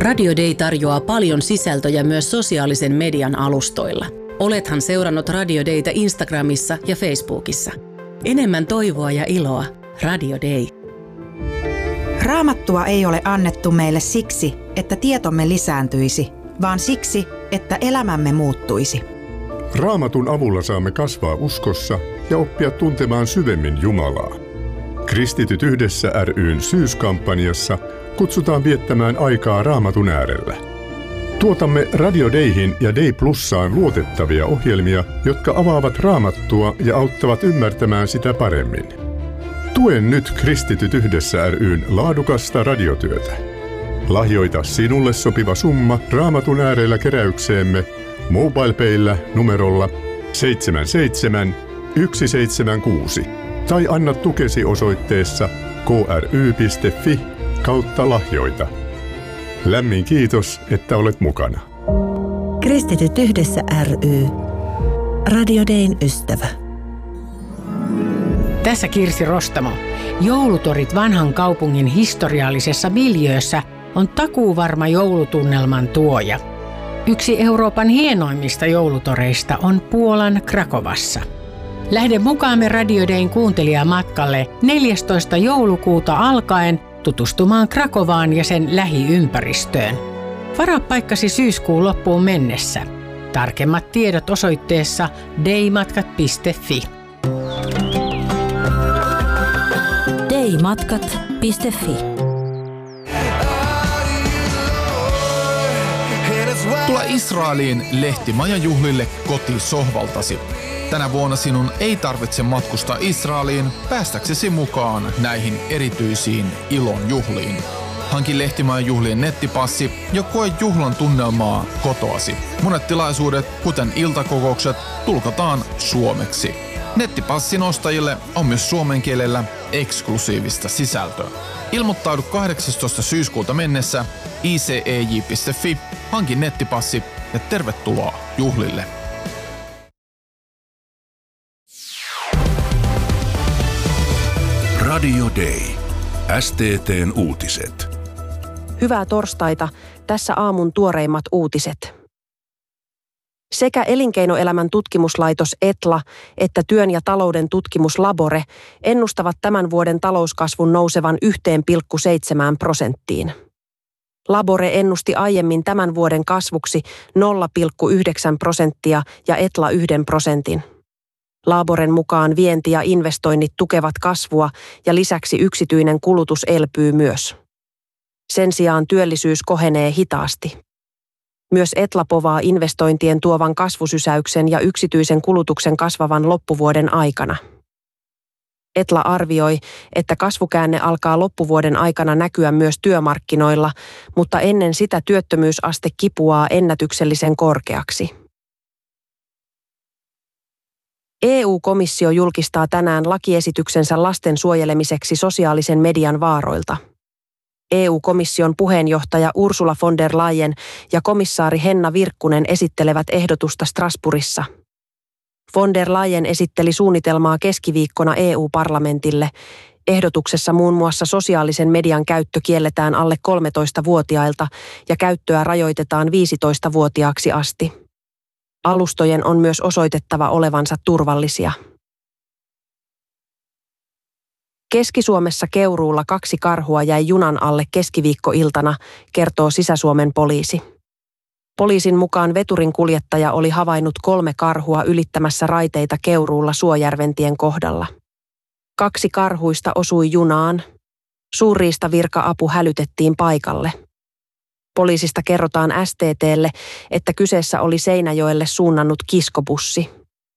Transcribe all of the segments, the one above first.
Radio Day tarjoaa paljon sisältöjä myös sosiaalisen median alustoilla. Olethan seurannut Radio Daytä Instagramissa ja Facebookissa. Enemmän toivoa ja iloa. Radio Day. Raamattua ei ole annettu meille siksi, että tietomme lisääntyisi, vaan siksi, että elämämme muuttuisi. Raamatun avulla saamme kasvaa uskossa ja oppia tuntemaan syvemmin Jumalaa. Kristityt yhdessä ry:n syyskampanjassa kutsutaan viettämään aikaa Raamatun äärellä. Tuotamme Radio Dayhin ja Day Plussaan luotettavia ohjelmia, jotka avaavat Raamattua ja auttavat ymmärtämään sitä paremmin. Tuen nyt Kristityt yhdessä ry:n laadukasta radiotyötä. Lahjoita sinulle sopiva summa Raamatun äärellä keräykseemme MobilePayllä numerolla 77176 tai anna tukesi osoitteessa kry.fi/lahjoita. Lämmin kiitos, että olet mukana. Kristityt yhdessä ry. Radio Dayn ystävä. Tässä Kirsi Rostamo. Joulutorit vanhan kaupungin historiallisessa miljöössä on takuuvarma joulutunnelman tuoja. Yksi Euroopan hienoimmista joulutoreista on Puolan Krakovassa. Lähde mukaamme Radio Dayn kuuntelijamatkalle 14. joulukuuta alkaen tutustumaan Krakovaan ja sen lähiympäristöön. Varaa paikkasi syyskuun loppuun mennessä. Tarkemmat tiedot osoitteessa daymatkat.fi. daymatkat.fi. Tule Israeliin lehtimajajuhlille kotisohvaltasi. Tänä vuonna sinun ei tarvitse matkustaa Israeliin päästäksesi mukaan näihin erityisiin ilon juhliin. Hanki lehtimajajuhlien nettipassi ja koe juhlan tunnelmaa kotoasi. Monet tilaisuudet, kuten iltakokoukset, tulkataan suomeksi. Nettipassin ostajille on myös suomen kielellä eksklusiivista sisältöä. Ilmoittaudu 18. syyskuuta mennessä icej.fi, hanki nettipassi ja tervetuloa juhlille. Radio Day. STT:n uutiset. Hyvää torstaita. Tässä aamun tuoreimmat uutiset. Sekä Elinkeinoelämän tutkimuslaitos ETLA että Työn ja talouden tutkimus Labore ennustavat tämän vuoden talouskasvun nousevan 1,7%. Labore ennusti aiemmin tämän vuoden kasvuksi 0,9% ja ETLA 1%. Laboren mukaan vienti ja investoinnit tukevat kasvua ja lisäksi yksityinen kulutus elpyy myös. Sen sijaan työllisyys kohenee hitaasti. Myös ETLA povaa investointien tuovan kasvusysäyksen ja yksityisen kulutuksen kasvavan loppuvuoden aikana. ETLA arvioi, että kasvukäänne alkaa loppuvuoden aikana näkyä myös työmarkkinoilla, mutta ennen sitä työttömyysaste kipuaa ennätyksellisen korkeaksi. EU-komissio julkistaa tänään lakiesityksensä lasten suojelemiseksi sosiaalisen median vaaroilta. EU-komission puheenjohtaja Ursula von der Leyen ja komissaari Henna Virkkunen esittelevät ehdotusta Strasbourgissa. Von der Leyen esitteli suunnitelmaa keskiviikkona EU-parlamentille. Ehdotuksessa muun muassa sosiaalisen median käyttö kielletään alle 13-vuotiailta ja käyttöä rajoitetaan 15-vuotiaaksi asti. Alustojen on myös osoitettava olevansa turvallisia. Keski-Suomessa Keuruulla 2 karhua jäi junan alle keskiviikkoiltana, kertoo Sisä-Suomen poliisi. Poliisin mukaan veturin kuljettaja oli havainnut 3 karhua ylittämässä raiteita Keuruulla Suojärventien kohdalla. 2 karhuista osui junaan. Suurriistavirka-apu hälytettiin paikalle. Poliisista kerrotaan STT:lle, että kyseessä oli Seinäjoelle suunnannut kiskobussi.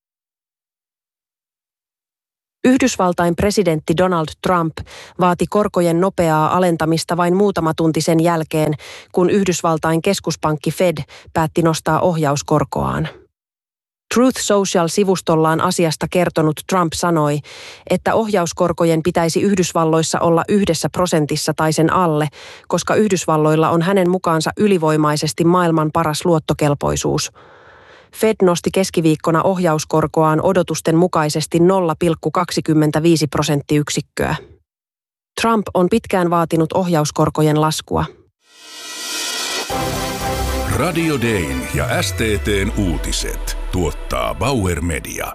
Yhdysvaltain presidentti Donald Trump vaati korkojen nopeaa alentamista vain muutama tunti sen jälkeen, kun Yhdysvaltain keskuspankki Fed päätti nostaa ohjauskorkoaan. Truth Social-sivustollaan asiasta kertonut Trump sanoi, että ohjauskorkojen pitäisi Yhdysvalloissa olla 1% tai sen alle, koska Yhdysvalloilla on hänen mukaansa ylivoimaisesti maailman paras luottokelpoisuus. Fed nosti keskiviikkona ohjauskorkoaan odotusten mukaisesti 0,25%. Trump on pitkään vaatinut ohjauskorkojen laskua. Radio Dayn ja STT:n uutiset tuottaa Bauer Media.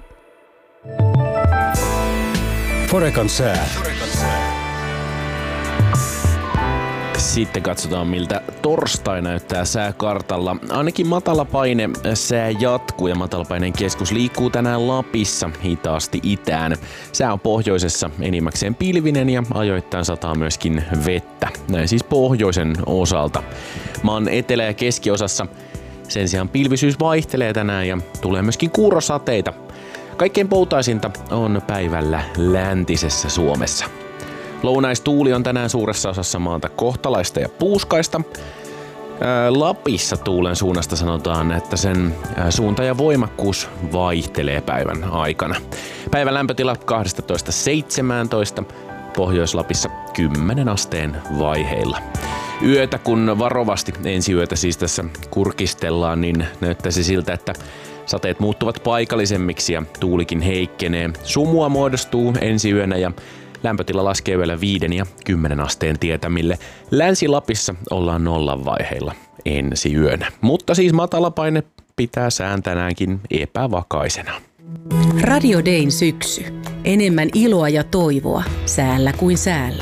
Forecan sää. Sitten katsotaan, miltä torstai näyttää sääkartalla. Ainakin matalapaine sää jatkuu ja matalapaineen keskus liikkuu tänään Lapissa hitaasti itään. Sää on pohjoisessa enimmäkseen pilvinen ja ajoittain sataa myöskin vettä. Näin siis pohjoisen osalta. Maan etelä- ja keskiosassa sen sijaan pilvisyys vaihtelee tänään ja tulee myöskin kuurosateita. Kaikkein poutaisinta on päivällä läntisessä Suomessa. Lounaistuuli on tänään suuressa osassa maata kohtalaista ja puuskaista. Lapissa tuulen suunnasta sanotaan, että sen suunta ja voimakkuus vaihtelee päivän aikana. Päivän lämpötila 12–17, Pohjois-Lapissa 10 asteen vaiheilla. Yötä kun varovasti ensi yötä siis tässä kurkistellaan, niin näyttäisi siltä, että sateet muuttuvat paikallisemmiksi ja tuulikin heikkenee. Sumua muodostuu ensi yönä ja lämpötila laskee yöllä 5 ja 10 asteen tietämille. Länsi-Lapissa ollaan nollan vaiheilla ensi yönä. Mutta siis matalapaine pitää sään tänäänkin epävakaisena. Radio Dayn syksy. Enemmän iloa ja toivoa säällä kuin säällä.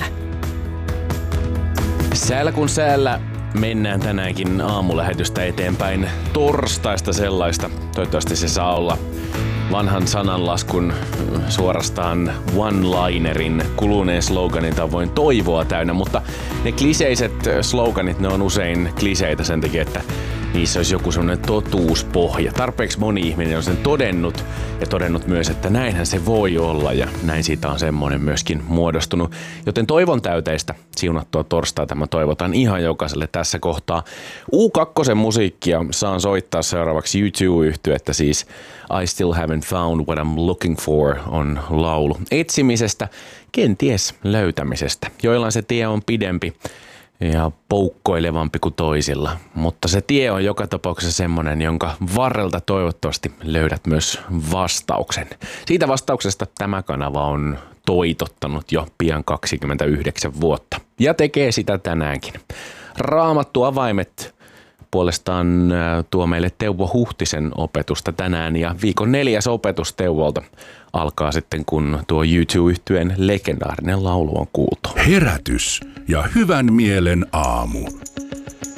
Säällä kuin säällä mennään tänäänkin aamulähetystä eteenpäin. Torstaista sellaista. Toivottavasti se saa olla vanhan sananlaskun suorastaan one-linerin kuluneen sloganin tavoin toivoa täynnä, mutta ne kliseiset sloganit, ne on usein kliseitä sen takia, että niissä olisi joku semmoinen totuuspohja. Tarpeeksi moni ihminen on sen todennut ja todennut myös, että näinhän se voi olla ja näin siitä on semmoinen myöskin muodostunut. Joten toivon täyteistä siunattua torstaita mä toivotan ihan jokaiselle tässä kohtaa. U2 musiikkia saan soittaa seuraavaksi U2-yhtyettä, siis I Still Haven't Found What I'm Looking For on laulu etsimisestä, kenties löytämisestä. Joillain se tie on pidempi ja poukkoilevampi kuin toisilla, mutta se tie on joka tapauksessa semmoinen, jonka varrelta toivottavasti löydät myös vastauksen. Siitä vastauksesta tämä kanava on toitottanut jo pian 29 vuotta ja tekee sitä tänäänkin. Raamattu avaimet puolestaan tuo meille Teuvo Huhtisen opetusta tänään ja viikon 4. opetus Teuvolta alkaa sitten, kun tuo U2-yhtyeen legendaarinen laulu on kuultu. Herätys ja hyvän mielen aamu.